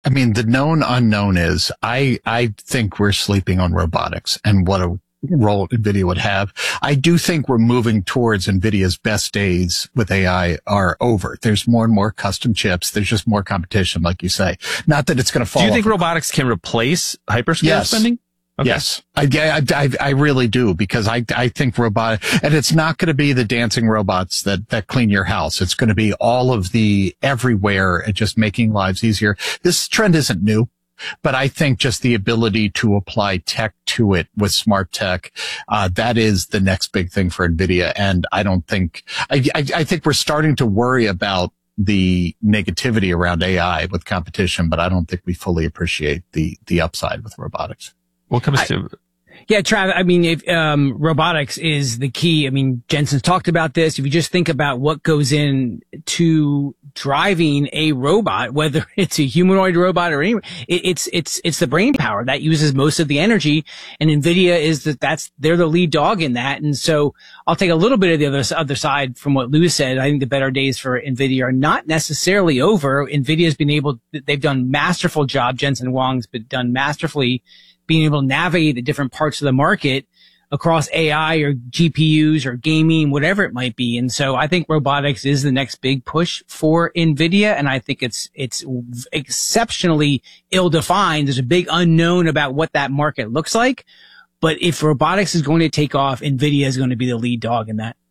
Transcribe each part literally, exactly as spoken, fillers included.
I mean, the known unknown is I, I think we're sleeping on robotics and what a role NVIDIA would have. I do think we're moving towards NVIDIA's best days with A I are over. There's more and more custom chips. There's just more competition, like you say. Not that it's going to fall. Do you think off. robotics can replace hyperscale Yes. spending? Okay. Yes, I, I, I, I really do, because I, I think robot, and it's not going to be the dancing robots that, that clean your house. It's going to be all of the everywhere and just making lives easier. This trend isn't new, but I think just the ability to apply tech to it with smart tech, uh, that is the next big thing for NVIDIA. And I don't think, I, I, I think we're starting to worry about the negativity around A I with competition, but I don't think we fully appreciate the, the upside with robotics. What comes I, to Yeah, Trav, I mean, if, um, robotics is the key. I mean, Jensen's talked about this. If you just think about what goes in to driving a robot, whether it's a humanoid robot or any, it, it's, it's, it's the brain power that uses most of the energy. And NVIDIA is that that's, they're the lead dog in that. And so I'll take a little bit of the other, other side from what Lou said. I think the better days for NVIDIA are not necessarily over. NVIDIA's been able, they've done masterful job. Jensen Huang's been done masterfully being able to navigate the different parts of the market across A I or G P Us or gaming, whatever it might be. And so I think robotics is the next big push for NVIDIA. And I think it's, it's exceptionally ill-defined. There's a big unknown about what that market looks like. But if robotics is going to take off, NVIDIA is going to be the lead dog in that.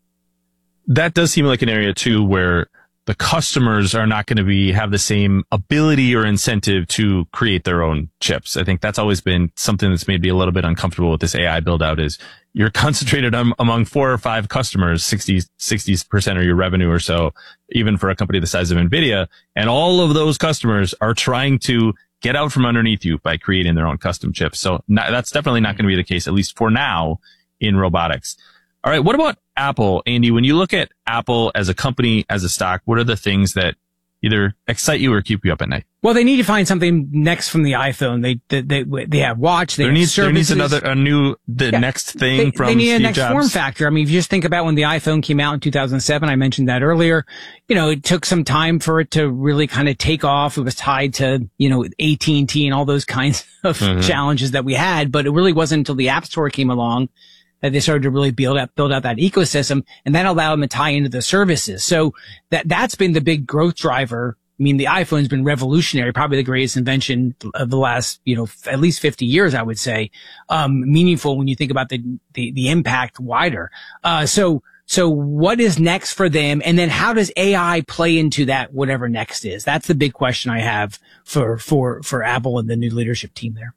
That does seem like an area too where the customers are not going to be have the same ability or incentive to create their own chips. I think that's always been something that's made me a little bit uncomfortable with this A I build out is you're concentrated on, among four or five customers, sixty, sixty percent of your revenue or so, even for a company the size of NVIDIA. And all of those customers are trying to get out from underneath you by creating their own custom chips. So not, that's definitely not going to be the case, at least for now in robotics. All right. What about Apple, Andy? When you look at Apple as a company, as a stock, what are the things that either excite you or keep you up at night? Well, they need to find something next from the iPhone. They they they, they have watch. They there have needs there needs services. another a new the Yeah. next thing They, from they need Steve a next Jobs. form factor. I mean, if you just think about when the iPhone came out in two thousand seven, I mentioned that earlier. You know, it took some time for it to really kind of take off. It was tied to, you know, A T and T and all those kinds of Mm-hmm. challenges that we had. But it really wasn't until the App Store came along that they started to really build out, build out that ecosystem, and that allowed them to tie into the services. So that, that's been the big growth driver. I mean, the iPhone's been revolutionary, probably the greatest invention of the last, you know, f- at least fifty years, I would say. Um, meaningful when you think about the, the, the impact wider. Uh, so, so what is next for them? And then how does A I play into that, whatever next is? That's the big question I have for, for, for Apple and the new leadership team there.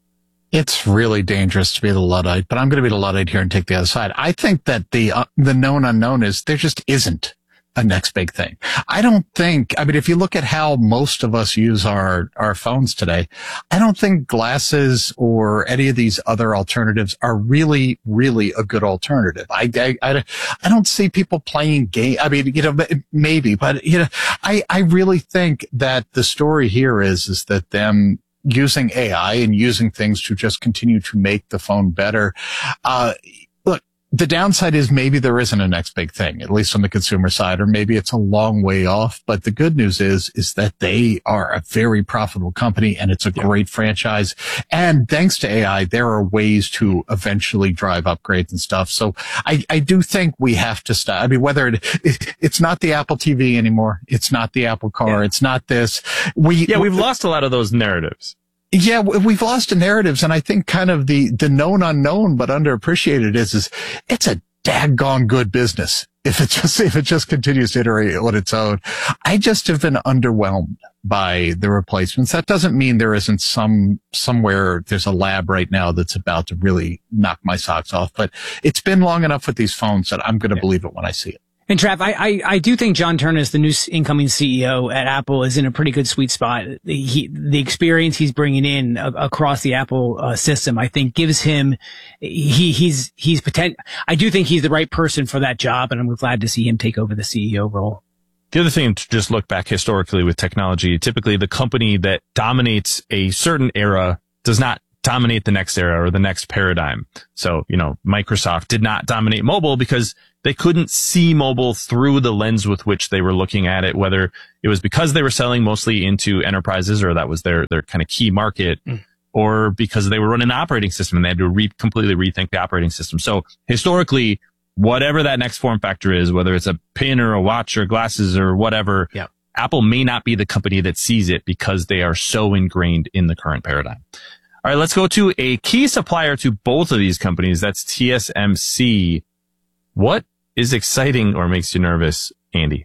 It's really dangerous to be the Luddite, but I'm going to be the Luddite here and take the other side. I think that the, uh, the known unknown is there just isn't a next big thing. I don't think, I mean, if you look at how most of us use our, our phones today, I don't think glasses or any of these other alternatives are really, really a good alternative. I, I, I, I don't see people playing game. I mean, you know, maybe, but you know, I, I really think that the story here is, is that them using A I and using things to just continue to make the phone better. Uh, look, the downside is maybe there isn't a next big thing, at least on the consumer side, or maybe it's a long way off. But the good news is, is that they are a very profitable company and it's a Yeah. great franchise. And thanks to A I, there are ways to eventually drive upgrades and stuff. So I, I do think we have to stop. I mean, whether it, it it's not the Apple T V anymore, it's not the Apple car, Yeah. it's not this. We, Yeah, we've lost a lot of those narratives. Yeah, we've lost the narratives, and I think kind of the, the known unknown, but underappreciated is, is it's a daggone good business. If it just, if it just continues to iterate on its own. I just have been underwhelmed by the replacements. That doesn't mean there isn't some, somewhere there's a lab right now that's about to really knock my socks off, but it's been long enough with these phones that I'm going to Yeah. believe it when I see it. And Trav, I, I, I do think John Ternus, the new incoming C E O at Apple, is in a pretty good sweet spot. He, the experience he's bringing in uh, across the Apple uh, system, I think gives him, he, he's, he's potent, I do think he's the right person for that job, and I'm glad to see him take over the C E O role. The other thing to just look back historically with technology, typically the company that dominates a certain era does not dominate the next era or the next paradigm. So, you know, Microsoft did not dominate mobile because they couldn't see mobile through the lens with which they were looking at it, whether it was because they were selling mostly into enterprises or that was their, their kind of key market, mm. or because they were running an operating system and they had to re- completely rethink the operating system. So historically, whatever that next form factor is, whether it's a pin or a watch or glasses or whatever, yeah. Apple may not be the company that sees it because they are so ingrained in the current paradigm. All right, let's go to a key supplier to both of these companies. That's T S M C. What is exciting or makes you nervous, Andy?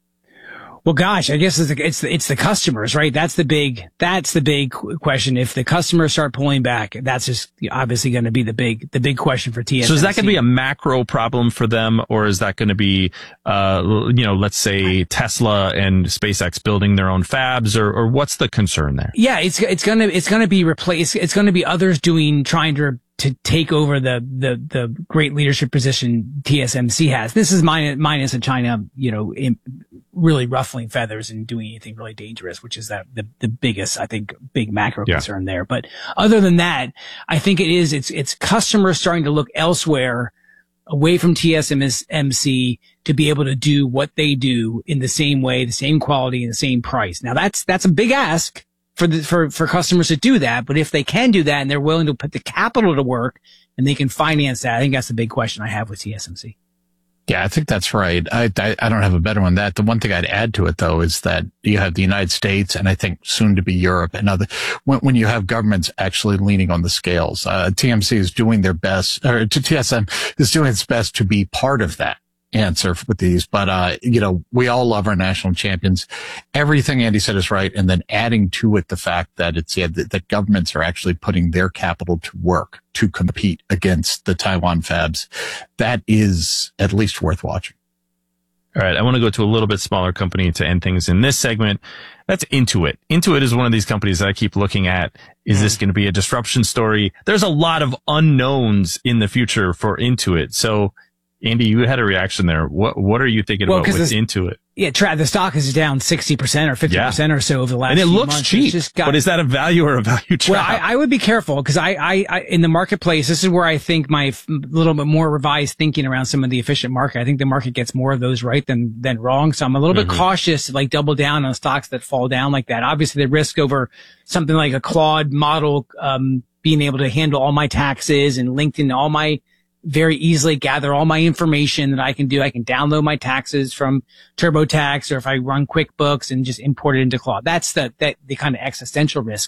Well, gosh, I guess it's the, it's the, it's the customers, right? That's the big, that's the big question. If the customers start pulling back, that's just obviously going to be the big, the big question for T S M C. So is that going to be a macro problem for them, or is that going to be, uh, you know, let's say Tesla and SpaceX building their own fabs, or, or what's the concern there? Yeah, it's, it's going to, it's going to be replaced. It's going to be others doing, trying to, to take over the, the, the great leadership position T S M C has. This is minus, minus a China, you know, in, really ruffling feathers and doing anything really dangerous, which is that the, the biggest, I think, big macro yeah. concern there. But other than that, I think it is, it's, it's customers starting to look elsewhere away from T S M C to be able to do what they do in the same way, the same quality and the same price. Now that's, that's a big ask for the, for, for customers to do that. But if they can do that and they're willing to put the capital to work and they can finance that, I think that's the big question I have with T S M C. Yeah, I think that's right. I, I, I don't have a better one than that. The one thing I'd add to it, though, is that you have the United States and I think soon to be Europe and other, when, when you have governments actually leaning on the scales, uh, T M C is doing their best, or T S M is doing its best to be part of that answer with these. But, uh, you know, we all love our national champions. Everything Andy said is right. And then adding to it the fact that it's, yeah, that, that governments are actually putting their capital to work to compete against the Taiwan fabs. That is at least worth watching. All right. I want to go to a little bit smaller company to end things in this segment. That's Intuit. Intuit is one of these companies that I keep looking at. Is mm. this going to be a disruption story? There's a lot of unknowns in the future for Intuit. So, Andy, you had a reaction there. What What are you thinking well, about with Intuit? Yeah, Tra- the stock is down sixty percent or fifty percent yeah. or so over the last and it few looks months. cheap. Just got, but is that a value or a value trap? Well, I, I would be careful because I, I, I, in the marketplace, this is where I think my f- little bit more revised thinking around some of the efficient market. I think the market gets more of those right than, than wrong. So I'm a little mm-hmm. bit cautious to like double down on stocks that fall down like that. Obviously the risk over something like a Claude model, um, being able to handle all my taxes and linked into all my very easily gather all my information that I can do. I can download my taxes from TurboTax, or if I run QuickBooks and just import it into Claude. That's the, that, the kind of existential risk.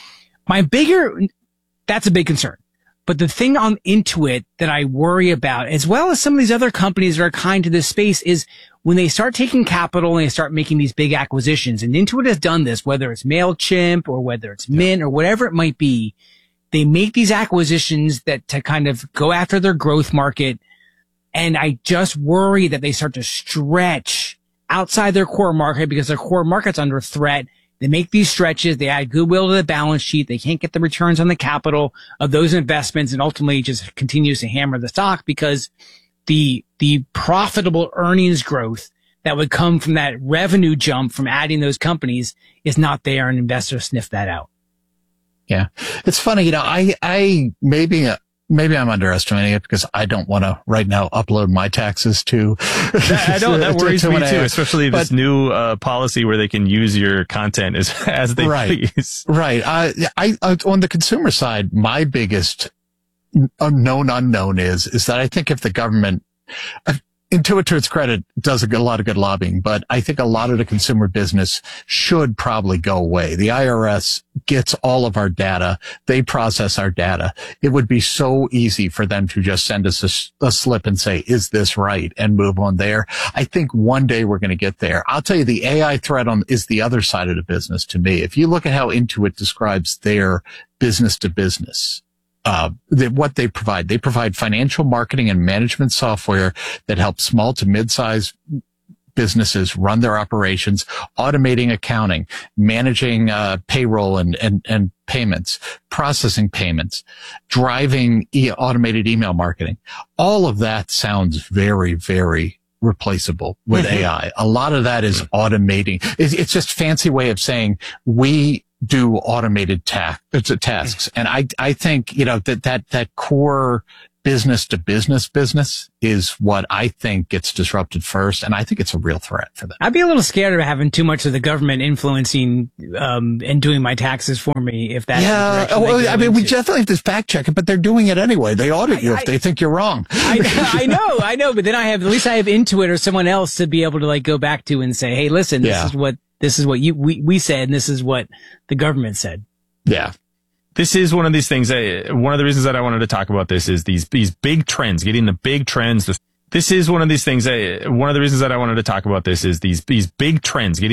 My bigger, that's a big concern. But the thing on Intuit that I worry about, as well as some of these other companies that are kind to this space, is when they start taking capital and they start making these big acquisitions, and Intuit has done this, whether it's MailChimp or whether it's Mint or whatever it might be, they make these acquisitions that to kind of go after their growth market. And I just worry that they start to stretch outside their core market because their core market's under threat. They make these stretches. They add goodwill to the balance sheet. They can't get the returns on the capital of those investments, and ultimately just continues to hammer the stock because the, the profitable earnings growth that would come from that revenue jump from adding those companies is not there, and investors sniff that out. Yeah. It's funny, you know, I, I, maybe, uh, maybe I'm underestimating it because I don't want to right now upload my taxes to. I know that worries to, to me too, especially but, this new, uh, policy where they can use your content as, as they right, please. Right. Uh, I, I, on the consumer side, my biggest unknown unknown is, is that I think if the government, uh, Intuit, to its credit, does a, good, a lot of good lobbying, but I think a lot of the consumer business should probably go away. The I R S gets all of our data. They process our data. It would be so easy for them to just send us a, a slip and say, is this right? And move on there. I think one day we're going to get there. I'll tell you, the A I threat on is the other side of the business to me. If you look at how Intuit describes their business to business, Uh, the, what they provide. They provide financial marketing and management software that helps small to mid-sized businesses run their operations, automating accounting, managing uh, payroll and, and, and payments, processing payments, driving e- automated email marketing. All of that sounds very, very replaceable with mm-hmm. A I. A lot of that is automating. It's, it's just a fancy way of saying we do automated ta- tasks. And I, I think, you know, that, that, that core business to business business is what I think gets disrupted first. And I think it's a real threat for them. I'd be a little scared of having too much of the government influencing, um, and doing my taxes for me if that's yeah. the Well, I mean, into. we definitely have to fact check it, but they're doing it anyway. They audit you I, if they think you're wrong. I, I know, I know, but then I have, at least I have Intuit or someone else to be able to like go back to and say, hey, listen, this Yeah. is what, this is what you, we, we said, and this is what the government said. Yeah. This is one of these things. Uh, one of the reasons that I wanted to talk about this is these these big trends, getting the big trends. This is one of these things. Uh, one of the reasons that I wanted to talk about this is these these big trends, getting